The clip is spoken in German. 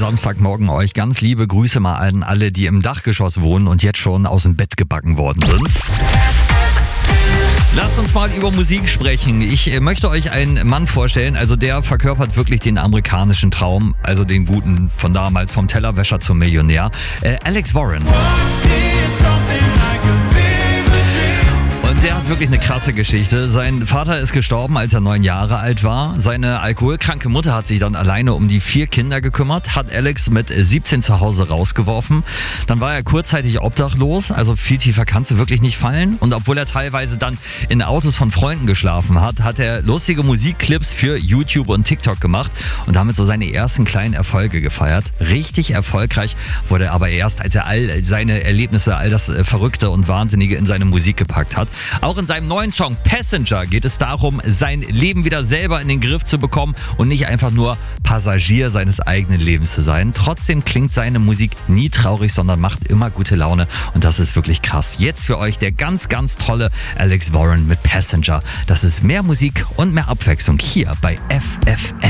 Samstagmorgen euch ganz liebe Grüße mal an alle, die im Dachgeschoss wohnen und jetzt schon aus dem Bett gebacken worden sind. Lasst uns mal über Musik sprechen. Ich möchte euch einen Mann vorstellen, also der verkörpert wirklich den amerikanischen Traum, also den guten von damals, vom Tellerwäscher zum Millionär, Alex Warren. Und der hat wirklich eine krasse Geschichte. Sein Vater ist gestorben, als er 9 Jahre alt war. Seine alkoholkranke Mutter hat sich dann alleine um die 4 Kinder gekümmert, hat Alex mit 17 zu Hause rausgeworfen. Dann war er kurzzeitig obdachlos, also viel tiefer kannst du wirklich nicht fallen. Und obwohl er teilweise dann in Autos von Freunden geschlafen hat, hat er lustige Musikclips für YouTube und TikTok gemacht und damit so seine ersten kleinen Erfolge gefeiert. Richtig erfolgreich wurde er aber erst, als er all seine Erlebnisse, all das Verrückte und Wahnsinnige in seine Musik gepackt hat. Auch in seinem neuen Song Passenger geht es darum, sein Leben wieder selber in den Griff zu bekommen und nicht einfach nur Passagier seines eigenen Lebens zu sein. Trotzdem klingt seine Musik nie traurig, sondern macht immer gute Laune und das ist wirklich krass. Jetzt für euch der ganz, ganz tolle Alex Warren mit Passenger. Das ist mehr Musik und mehr Abwechslung hier bei FFN.